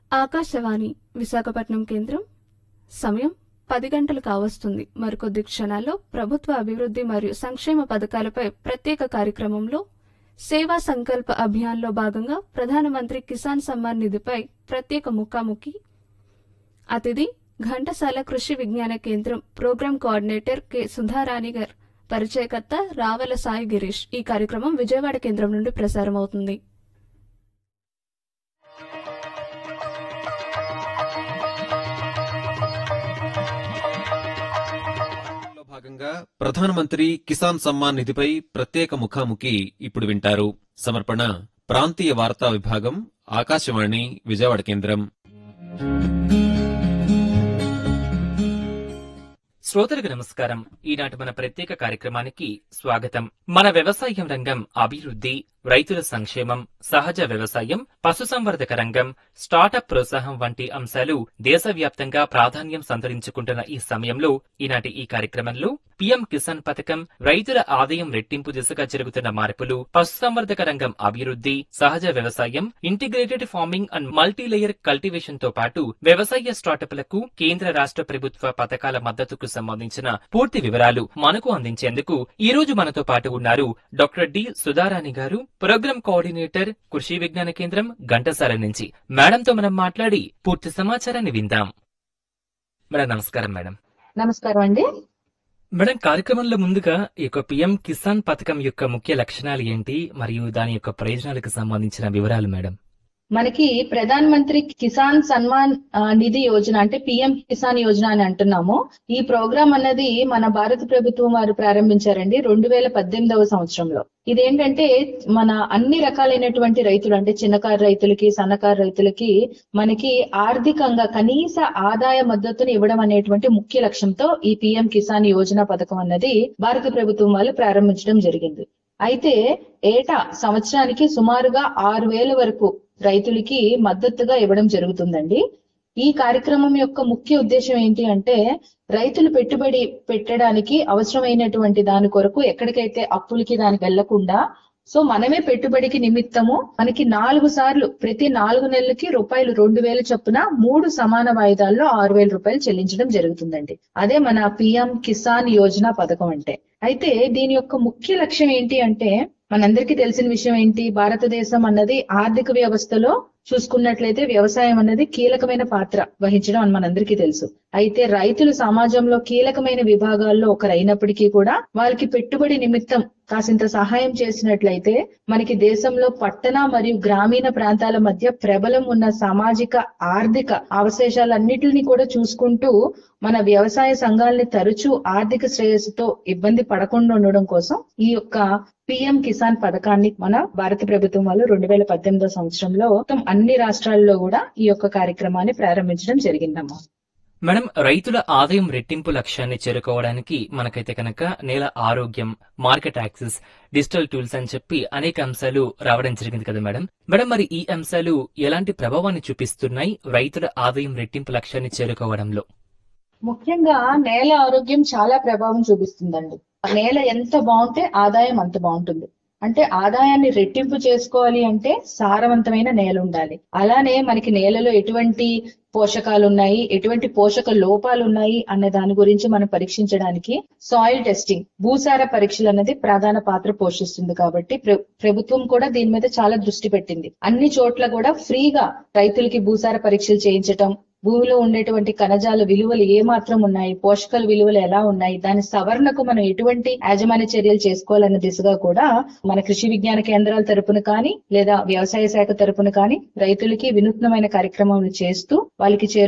ఆకాశవాణి విశాఖపట్నం కేంద్రం. సమయం 10 గంటలు కావస్తుంది. మరికొద్ది క్షణాల్లో ప్రభుత్వ అభివృద్ధి మరియు సంక్షేమ పథకాలపై ప్రత్యేక కార్యక్రమంలో సేవా సంకల్ప అభియాన్లో భాగంగా ప్రధానమంత్రి కిసాన్ సమ్మాన్ నిధిపై ప్రత్యేక ముఖాముఖి. అతిథి ఘంటసాల కృషి విజ్ఞాన కేంద్రం ప్రోగ్రాం కోఆర్డినేటర్ కె సుధారాణి గారు. పరిచయకర్త రావల సాయి గిరీష్. ఈ కార్యక్రమం విజయవాడ కేంద్రం నుండి ప్రసారమవుతుంది. భాగంగా ప్రధానమంత్రి కిసాన్ సమ్మాన్ నిధిపై ప్రత్యేక ముఖాముఖి ఇప్పుడు వింటారు. సమర్పణ ప్రాంతీయ వార్తా విభాగం, ఆకాశవాణి విజయవాడ కేంద్రం. శ్రోతలకు నమస్కారం. ఈనాటి మన ప్రత్యేక కార్యక్రమానికి స్వాగతం. మన వ్యవసాయం రంగం అభివృద్ధి, రైతుల సంక్షేమం, సహజ వ్యవసాయం, పశుసంవర్ధక రంగం, స్టార్టప్ ప్రోత్సాహం వంటి అంశాలు దేశవ్యాప్తంగా ప్రాధాన్యం సంతరించుకుంటున్న ఈ సమయంలో ఈనాటి ఈ కార్యక్రమంలో పీఎం కిసాన్ పథకం, రైతుల ఆదాయం రెట్టింపు దిశగా జరుగుతున్న మార్పులు, పశుసంవర్ధక రంగం అభివృద్ధి, సహజ వ్యవసాయం, integrated farming and multilayer cultivation తో పాటు వ్యవసాయ స్టార్టప్లకు కేంద్ర రాష్ట్ర ప్రభుత్వ పథకాల మద్దతుకు సంబంధించిన పూర్తి వివరాలు మనకు అందించేందుకు ఈ రోజు మనతో పాటు ఉన్నారు డాక్టర్ డి సుధారాణి గారు, ప్రోగ్రాం కోఆర్డినేటర్ కృషి విజ్ఞాన కేంద్రం ఘంటసాల నుంచి. మేడంతో మనం మాట్లాడి పూర్తి సమాచారాన్ని విందాం. మేడం నమస్కారం. మేడం నమస్కారం అండి. మేడం, కార్యక్రమంలో ముందుగా ఈ యొక్క పిఎం కిసాన్ పథకం యొక్క ముఖ్య లక్షణాలు ఏంటి మరియు దాని యొక్క ప్రయోజనాలకు సంబంధించిన వివరాలు మేడం. మనకి ప్రధాన మంత్రి కిసాన్ సన్మాన్ నిధి యోజన అంటే పిఎం కిసాన్ యోజన అని అంటున్నాము. ఈ ప్రోగ్రాం అన్నది మన భారత ప్రభుత్వం వారు ప్రారంభించారండి 2018వ సంవత్సరంలో. ఇదేంటంటే మన అన్ని రకాలైనటువంటి రైతులు అంటే చిన్నకారు రైతులకి, సన్నకారు రైతులకి మనకి ఆర్థికంగా కనీస ఆదాయ మద్దతుని ఇవ్వడం అనేటువంటి ముఖ్య లక్ష్యంతో ఈ పిఎం కిసాన్ యోజన పథకం అన్నది భారత ప్రభుత్వం వాళ్ళు ప్రారంభించడం జరిగింది. అయితే ఏటా సంవత్సరానికి సుమారుగా 6,000 వరకు రైతులకి మద్దతుగా ఇవ్వడం జరుగుతుందండి. ఈ కార్యక్రమం యొక్క ముఖ్య ఉద్దేశం ఏంటి అంటే రైతులు పెట్టుబడి పెట్టడానికి అవసరమైనటువంటి దాని కొరకు ఎక్కడికైతే అప్పులకి దానికి వెళ్లకుండా మనమే పెట్టుబడికి నిమిత్తము మనకి 4 సార్లు ప్రతి 4 నెలలకి రూపాయలు 2,000 చొప్పున 3 సమాన వాయిదాల్లో 6,000 రూపాయలు చెల్లించడం జరుగుతుందండి. అదే మన పిఎం కిసాన్ యోజన పథకం అంటే. అయితే దీని యొక్క ముఖ్య లక్ష్యం ఏంటి అంటే మనందరికీ తెలిసిన విషయం ఏంటి, భారతదేశం అన్నది ఆర్థిక వ్యవస్థలో చూసుకున్నట్లయితే వ్యవసాయం అన్నది కీలకమైన పాత్ర వహించడం అని మనందరికీ తెలుసు. అయితే రైతులు సమాజంలో కీలకమైన విభాగాల్లో ఒకరైనప్పటికీ కూడా వాళ్ళకి పెట్టుబడి నిమిత్తం కాసింత సహాయం చేసినట్లయితే మనకి దేశంలో పట్టణ మరియు గ్రామీణ ప్రాంతాల మధ్య ప్రబలం ఉన్న సామాజిక ఆర్థిక అవశేషాలన్నిటిని కూడా చూసుకుంటూ మన వ్యవసాయ సంఘాలని తరచూ ఆర్థిక శ్రేయస్సుతో ఇబ్బంది పడకుండా ఉండడం కోసం ఈ యొక్క పిఎం కిసాన్ పథకాన్ని మన భారత ప్రభుత్వం వాళ్ళు 2018వ సంవత్సరంలో మొత్తం అన్ని రాష్ట్రాల్లో కూడా ఈ యొక్క కార్యక్రమాన్ని ప్రారంభించడం జరిగిందమ్మా. మేడం, రైతుల ఆదాయం రెట్టింపు లక్ష్యాన్ని చేరుకోవడానికి మనకైతే కనుక నేల ఆరోగ్యం, మార్కెట్ యాక్సెస్, డిజిటల్ టూల్స్ అని చెప్పి అనేక అంశాలు రావడం జరిగింది కదా మేడం. మరి ఈ అంశాలు ఎలాంటి ప్రభావాన్ని చూపిస్తున్నాయి రైతుల ఆదాయం రెట్టింపు లక్ష్యాన్ని చేరుకోవడంలో? ముఖ్యంగా నేల ఆరోగ్యం చాలా ప్రభావం చూపిస్తుందండి. నేల ఎంత బాగుంటే ఆదాయం అంత బాగుంటుంది. అంటే ఆదాయాన్ని రెట్టింపు చేసుకోవాలి అంటే సారవంతమైన నేల ఉండాలి. అలానే మనకి నేలలో ఎటువంటి పోషకాలు ఉన్నాయి, ఎటువంటి పోషక లోపాలు ఉన్నాయి అనే దాని గురించి మనం పరీక్షించడానికి సాయిల్ టెస్టింగ్, భూసార పరీక్షలు అనేది ప్రధాన పాత్ర పోషిస్తుంది. కాబట్టి ప్రభుత్వం కూడా దీని మీద చాలా దృష్టి పెట్టింది. అన్ని చోట్ల కూడా ఫ్రీగా రైతులకి భూసార పరీక్షలు చేయించటం, భూమిలో ఉండేటువంటి కణజాల విలువలు ఏమాత్రం ఉన్నాయి, పోషకాల విలువలు ఎలా ఉన్నాయి, దాని సవరణకు మనం ఎటువంటి యాజమాన్య చర్యలు చేసుకోవాలన్న దిశగా కూడా మన కృషి విజ్ఞాన కేంద్రాల తరపున కానీ లేదా వ్యవసాయ శాఖ తరపున కానీ రైతులకి వినూత్నమైన కార్యక్రమాలు చేస్తూ వాళ్ళకి